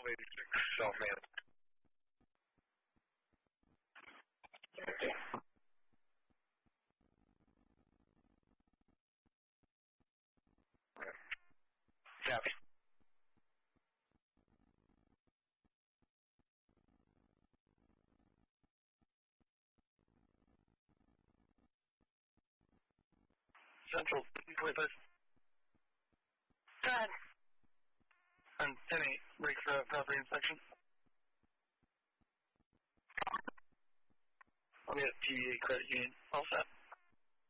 1286 South Main. Copy. Central, please. Go ahead. And 10-8, break for property inspection. I'll be at PVA Credit Union. All set.